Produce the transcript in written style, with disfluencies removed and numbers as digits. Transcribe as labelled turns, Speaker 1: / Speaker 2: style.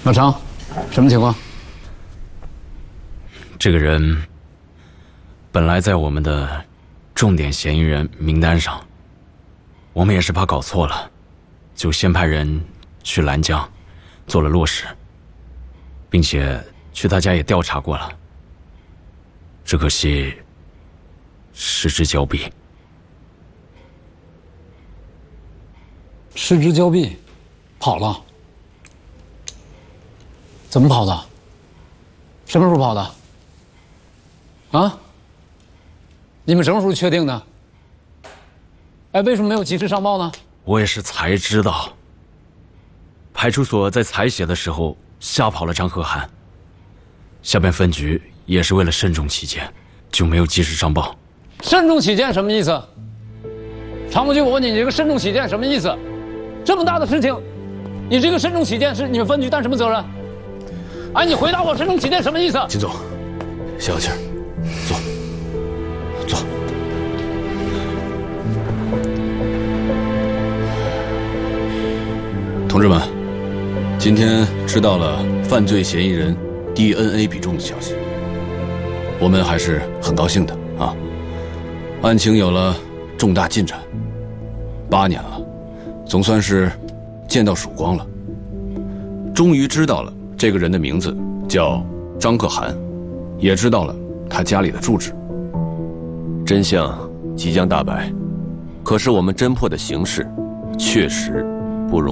Speaker 1: 老常，什么情况？
Speaker 2: 这个人本来在我们的重点嫌疑人名单上，我们也是怕搞错了，就先派人去兰江做了落实，并且去他家也调查过了。只可惜失之交臂。
Speaker 1: 失之交臂，跑了？怎么跑的？什么时候跑的？啊？你们什么时候确定的？哎，为什么没有及时上报呢？
Speaker 2: 我也是才知道，派出所在采血的时候吓跑了张可汗，下边分局也是为了慎重起见，就没有及时上报。
Speaker 1: 慎重起见什么意思？常务局，我问你，你这个慎重起见什么意思？这么大的事情，你这个慎重起见是你们分局担什么责任？哎，你回答我，慎重起见什么意思？
Speaker 3: 金总，消消气儿，坐，坐。同志们，今天知道了犯罪嫌疑人 DNA 比重的消息，我们还是很高兴的啊。案情有了重大进展，8年了，总算是见到曙光了。终于知道了这个人的名字叫张可汗，也知道了他家里的住址。
Speaker 4: 真相即将大白，可是我们侦破的形势确实